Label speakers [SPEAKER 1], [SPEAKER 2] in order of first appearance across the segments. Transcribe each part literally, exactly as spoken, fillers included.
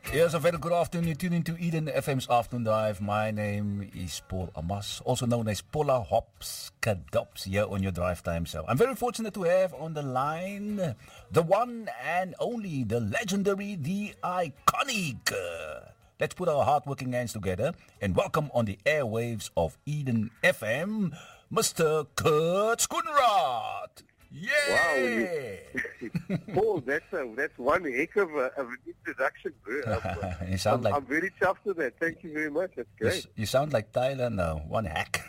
[SPEAKER 1] Yes, a very good afternoon. You're tuning to Eden F M's Afternoon Drive. My name is Paul Amas, also known as Paula Hops Kadops here on your drive time. So I'm very fortunate to have on the line the one and only, the legendary, the iconic. Uh, let's put our hard-working hands together and welcome on the airwaves of Eden F M, Mister Kurt Schoenraad. Yeah!
[SPEAKER 2] Wow, Paul, that's a, that's one heck of, a, of an introduction, bro. I'm,
[SPEAKER 1] you sound
[SPEAKER 2] I'm,
[SPEAKER 1] like
[SPEAKER 2] I'm very chuffed with that. Thank you very much. That's
[SPEAKER 1] you,
[SPEAKER 2] great.
[SPEAKER 1] s- you sound like Tyler now. One hack.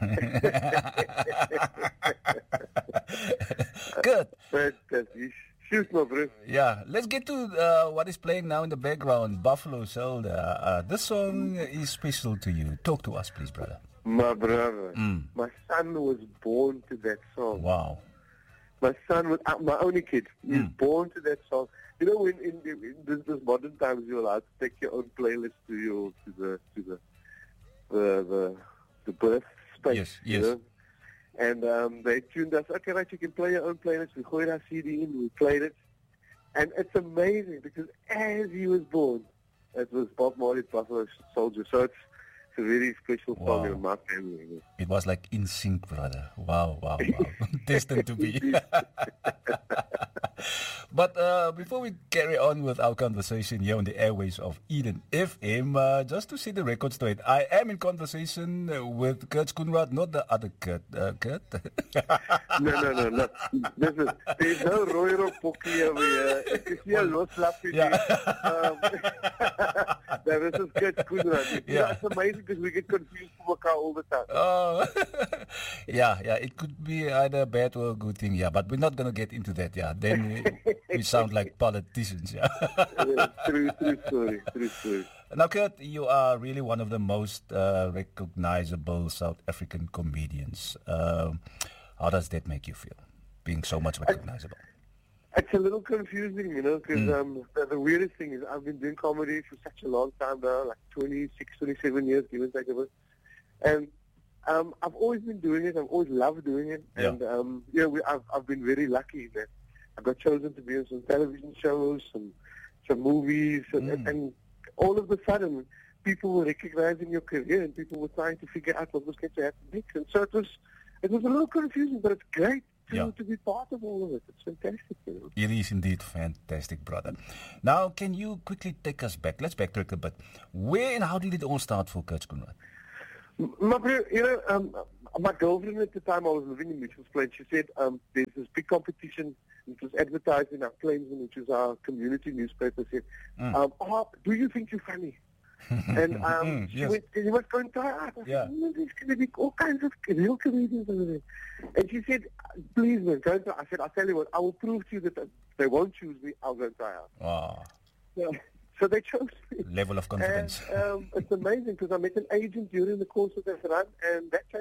[SPEAKER 1] Good.
[SPEAKER 2] But, uh, you sh- shoot, my bro.
[SPEAKER 1] Yeah, let's get to uh, what is playing now in the background. Buffalo Soldier. Uh, this song is special to you. Talk to us, please, brother.
[SPEAKER 2] My brother.
[SPEAKER 1] Mm.
[SPEAKER 2] My son was born to that song.
[SPEAKER 1] Wow.
[SPEAKER 2] My son was uh, my only kid. He was
[SPEAKER 1] Mm.
[SPEAKER 2] born to that song. You know, in, in, in this, this modern times, you're allowed to take your own playlist to your to the to the the the, the birth space.
[SPEAKER 1] Yes,
[SPEAKER 2] you
[SPEAKER 1] yes.
[SPEAKER 2] know? And um, they tuned us. Okay, right, you can play your own playlist. We got our C D in. We played it, and it's amazing because as he was born, it was Bob Marley's Buffalo Soldier. So it's it's a very special song
[SPEAKER 1] Wow.
[SPEAKER 2] in my family.
[SPEAKER 1] It was like in sync, brother. Wow, wow, wow. Destined to be. But uh, before we carry on with our conversation here on the airways of Eden F M, uh, just to set the record straight, I am in conversation uh, with Kurt Schoenraad, not the other Kurt. Uh, Kurt?
[SPEAKER 2] No, no, no, no. This is, there's no Roy Ropoki over here. It is here Los Lapidi.
[SPEAKER 1] Yeah.
[SPEAKER 2] Um, no, this is Kurt Schoenraad.
[SPEAKER 1] Yeah.
[SPEAKER 2] Yeah. It's amazing because we get confused for Maka all the time.
[SPEAKER 1] Oh, yeah, yeah. It could be either a bad or a good thing, yeah. But we're not gonna get into that, yeah. Then we, we sound like politicians, yeah.
[SPEAKER 2] Yeah, true, true story, true story.
[SPEAKER 1] Now, Kurt, you are really one of the most uh, recognizable South African comedians. Um, how does that make you feel, being so much recognizable?
[SPEAKER 2] It's a little confusing, you know, because
[SPEAKER 1] Mm.
[SPEAKER 2] um, the, the weirdest thing is I've been doing comedy for such a long time now, like twenty-six, twenty-seven years, give and take a bit. And um, I've always been doing it. I've always loved doing it.
[SPEAKER 1] Yeah.
[SPEAKER 2] And, um, yeah, we, I've, I've been very lucky that I got chosen to be on some television shows, some, some movies, and,
[SPEAKER 1] Mm.
[SPEAKER 2] and all of a sudden, people were recognizing your career and people were trying to figure out what was going to happen next. And so it was, it was a little confusing, but it's great to,
[SPEAKER 1] Yeah.
[SPEAKER 2] to be part of all of it. It's fantastic, you know.
[SPEAKER 1] It is indeed fantastic, brother. Now, can you quickly take us back? Let's backtrack a bit. Where and how did it all start for Kurt Schoenraad?
[SPEAKER 2] My, bro- you know, um, my girlfriend at the time I was living in Mitchell's Plain, she said um, there's this big competition. It was advertised in our Plainsman, which is our community newspaper. Said,
[SPEAKER 1] Mm.
[SPEAKER 2] um, oh, do you think you're funny? And um,
[SPEAKER 1] Mm,
[SPEAKER 2] she
[SPEAKER 1] yes.
[SPEAKER 2] went, you must go and try out. I
[SPEAKER 1] Yeah.
[SPEAKER 2] said, "No, there's going to be all kinds of real comedians over there." And she said, please, man, go and try. I said, I'll tell you what, I will prove to you that they won't choose me. I'll go and try out.
[SPEAKER 1] Wow.
[SPEAKER 2] So, so they chose me.
[SPEAKER 1] Level of confidence.
[SPEAKER 2] And um, it's amazing because I met an agent during the course of that run, and that